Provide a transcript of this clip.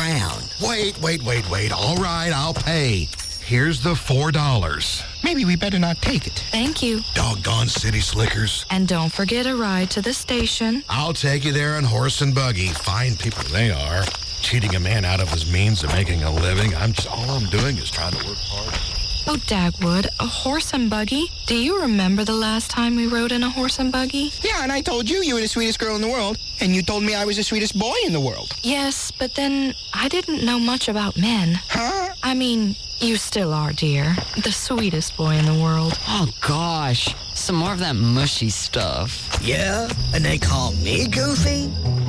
ground. Wait. All right, I'll pay. Here's the $4. Maybe we better not take it. Thank you. Doggone city slickers. And don't forget a ride to the station. I'll take you there in horse and buggy. Fine people they are. Cheating a man out of his means of making a living. All I'm doing is trying to work hard. Oh, Dagwood, a horse and buggy? Do you remember the last time we rode in a horse and buggy? Yeah, and I told you were the sweetest girl in the world, and you told me I was the sweetest boy in the world. Yes, but then I didn't know much about men. Huh? I mean, you still are, dear. The sweetest boy in the world. Oh, gosh. Some more of that mushy stuff. Yeah? And they call me Goofy?